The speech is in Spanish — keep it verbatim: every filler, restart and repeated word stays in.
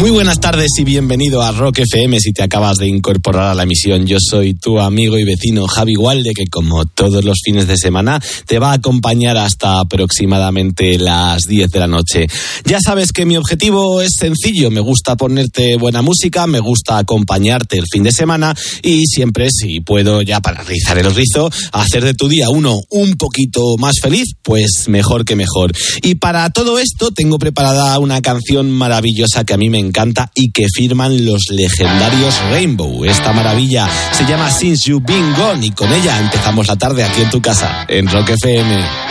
Muy buenas tardes y bienvenido a Rock F M si te acabas de incorporar a la emisión. Yo soy tu amigo y vecino Javi Gualde, que como todos los fines de semana te va a acompañar hasta aproximadamente las diez de la noche. Ya sabes que mi objetivo es sencillo, me gusta ponerte buena música, me gusta acompañarte el fin de semana y siempre, si puedo ya para rizar el rizo, hacer de tu día uno un poquito más feliz, pues mejor que mejor. Y para todo esto tengo preparada una canción maravillosa que a mí me encanta y que firman los legendarios Rainbow. Esta maravilla se llama Since You've Been Gone y con ella empezamos la tarde aquí en tu casa, en Rock F M.